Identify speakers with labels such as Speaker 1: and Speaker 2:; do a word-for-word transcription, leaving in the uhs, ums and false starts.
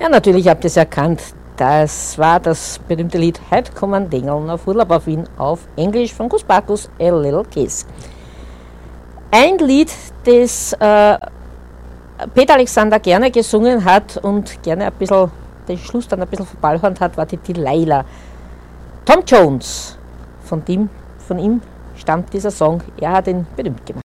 Speaker 1: Ja, natürlich habt ihr es erkannt. Das war das berühmte Lied Head Kommen Dingeln auf Urlaub auf Wien auf Englisch von Gus Bacchus, A Little Kiss. Ein Lied, das äh, Peter Alexander gerne gesungen hat und gerne ein bisschen den Schluss dann ein bisschen verballhornt hat, war die Delilah. Tom Jones, von, dem, von ihm stammt dieser Song, er hat ihn berühmt gemacht.